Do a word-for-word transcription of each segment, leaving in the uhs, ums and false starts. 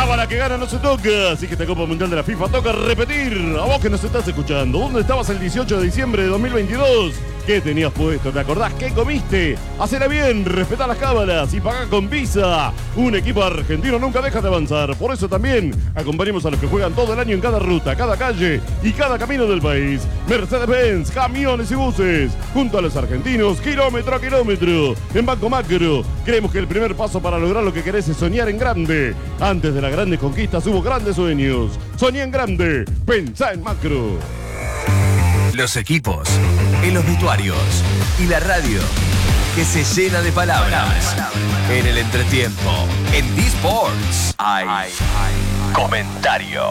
Cábala que gana no se toca, así que esta Copa Mundial de la FIFA toca repetir. A vos que nos estás escuchando, ¿dónde estabas el dieciocho de diciembre de dos mil veintidós? ¿Qué tenías puesto? ¿Te acordás qué comiste? Hacela bien, respetá las cábalas y pagá con Visa. Un equipo argentino nunca deja de avanzar. Por eso también acompañemos a los que juegan todo el año en cada ruta, cada calle y cada camino del país. Mercedes-Benz, camiones y buses. Junto a los argentinos, kilómetro a kilómetro. En Banco Macro, creemos que el primer paso para lograr lo que querés es soñar en grande. Antes de las grandes conquistas hubo grandes sueños. Soñá en grande, pensá en macro. Los equipos, en los vestuarios y la radio que se llena de palabras. En el entretiempo, en D-Sports, hay comentario.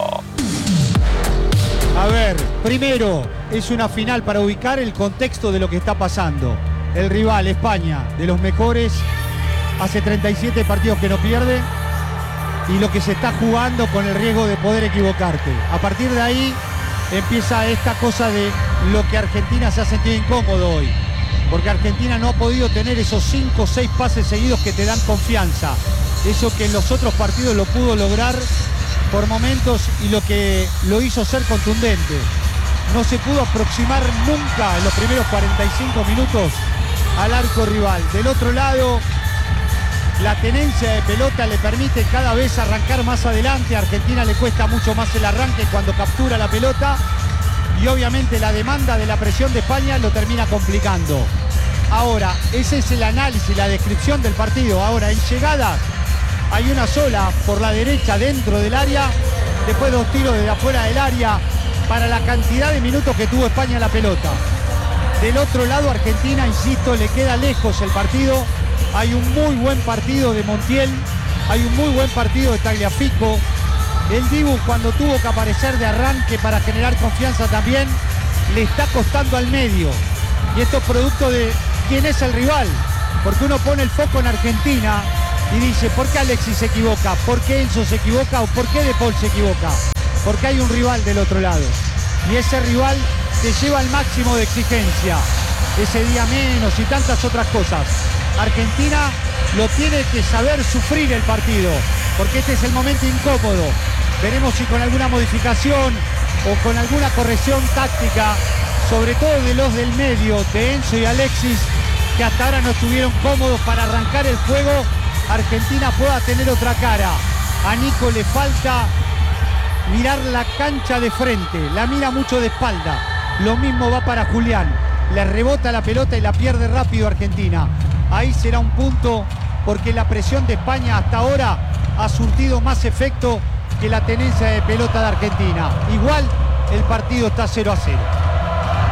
A ver, primero, es una final para ubicar el contexto de lo que está pasando. El rival, España, de los mejores, hace treinta y siete partidos que no pierde, y lo que se está jugando con el riesgo de poder equivocarte. A partir de ahí empieza esta cosa de lo que Argentina se ha sentido incómodo hoy, porque Argentina no ha podido tener esos cinco o seis pases seguidos que te dan confianza, eso que en los otros partidos lo pudo lograr por momentos y lo que lo hizo ser contundente. No se pudo aproximar nunca en los primeros cuarenta y cinco minutos al arco rival. Del otro lado, la tenencia de pelota le permite cada vez arrancar más adelante. A Argentina le cuesta mucho más el arranque cuando captura la pelota, y obviamente la demanda de la presión de España lo termina complicando. Ahora, ese es el análisis, la descripción del partido. Ahora, en llegadas hay una sola por la derecha dentro del área, después dos tiros desde afuera del área para la cantidad de minutos que tuvo España la pelota. Del otro lado, Argentina, insisto, le queda lejos el partido. Hay un muy buen partido de Montiel, hay un muy buen partido de Tagliafico. El Dibu, cuando tuvo que aparecer de arranque para generar confianza también, le está costando al medio. Y esto es producto de quién es el rival, porque uno pone el foco en Argentina y dice, ¿por qué Alexis se equivoca? ¿Por qué Enzo se equivoca? ¿O por qué De Paul se equivoca? Porque hay un rival del otro lado. Y ese rival te lleva al máximo de exigencia. Ese día menos y tantas otras cosas. Argentina lo tiene que saber sufrir el partido, porque este es el momento incómodo. Veremos si con alguna modificación o con alguna corrección táctica, sobre todo de los del medio, de Enzo y Alexis, que hasta ahora no estuvieron cómodos para arrancar el juego, Argentina pueda tener otra cara. A Nico le falta mirar la cancha de frente, la mira mucho de espalda. Lo mismo va para Julián, le rebota la pelota y la pierde rápido Argentina. Ahí será un punto, porque la presión de España hasta ahora ha surtido más efecto que la tenencia de pelota de Argentina. Igual el partido está cero a cero.